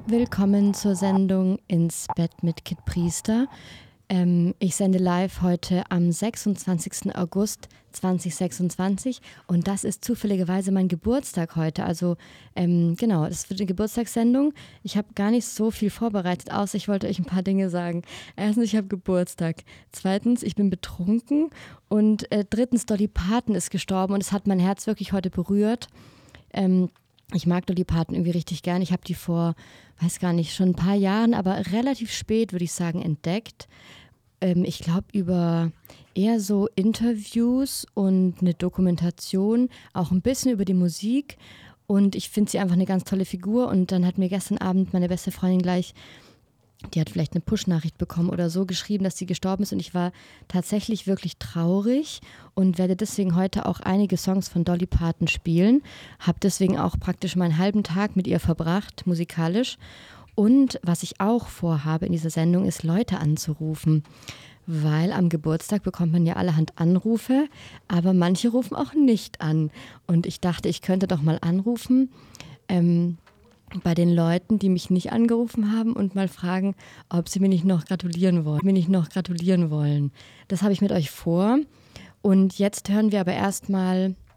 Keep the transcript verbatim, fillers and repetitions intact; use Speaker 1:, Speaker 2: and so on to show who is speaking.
Speaker 1: Willkommen zur Sendung Ins Bett mit Kit Priester. Ähm, ich sende live heute am sechsundzwanzigsten August zweitausendsechsundzwanzig und das ist zufälligerweise mein Geburtstag heute. Also ähm, genau, das wird eine Geburtstagssendung. Ich habe gar nicht so viel vorbereitet, außer ich wollte euch ein paar Dinge sagen. Erstens, ich habe Geburtstag. Zweitens, ich bin betrunken. Und äh, drittens, Dolly Parton ist gestorben und es hat mein Herz wirklich heute berührt. Ähm, Ich mag Dolly Parton irgendwie richtig gern. Ich habe die vor, weiß gar nicht, schon ein paar Jahren, aber relativ spät, würde ich sagen, entdeckt. Ähm, ich glaube über eher so Interviews und eine Dokumentation, auch ein bisschen über die Musik. Und ich finde sie einfach eine ganz tolle Figur. Und dann hat mir gestern Abend meine beste Freundin gleich, die hat vielleicht eine Push-Nachricht bekommen oder so, geschrieben, dass sie gestorben ist. Und ich war tatsächlich wirklich traurig und werde deswegen heute auch einige Songs von Dolly Parton spielen. Habe deswegen auch praktisch meinen halben Tag mit ihr verbracht, musikalisch. Und was ich auch vorhabe in dieser Sendung, ist Leute anzurufen. Weil am Geburtstag bekommt man ja allerhand Anrufe, aber manche rufen auch nicht an. Und ich dachte, ich könnte doch mal anrufen, ähm, bei den Leuten, die mich nicht angerufen haben und mal fragen, ob sie mir nicht noch gratulieren wollen. Mir nicht noch gratulieren wollen. Das habe ich mit euch vor. Und jetzt hören wir aber erstmal